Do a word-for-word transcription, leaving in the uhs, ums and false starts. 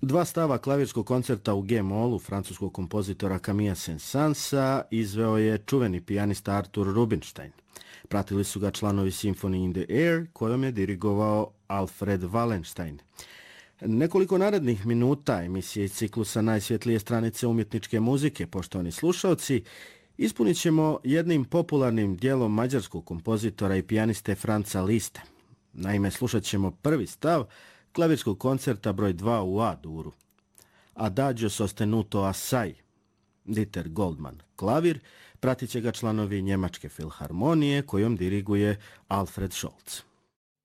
Dva stava klavirskog koncerta u G-molu francuskog kompozitora Camilla Saint-Sansa izveo je čuveni pijanista Arthur Rubinstein. Pratili su ga članovi Symphony in the Air, kojom je dirigovao Alfred Wallenstein. Nekoliko narednih minuta emisije iz ciklusa Najsvjetlije stranice umjetničke muzike, poštovani slušalci, ispunit ćemo jednim popularnim dijelom mađarskog kompozitora i pijaniste Franza Liszta. Naime, slušat ćemo prvi stav klavirskog koncerta broj dva u A-duru. Adagio sostenuto assai. Dieter Goldman, klavir, pratit će ga članovi Njemačke filharmonije kojom diriguje Alfred Scholz.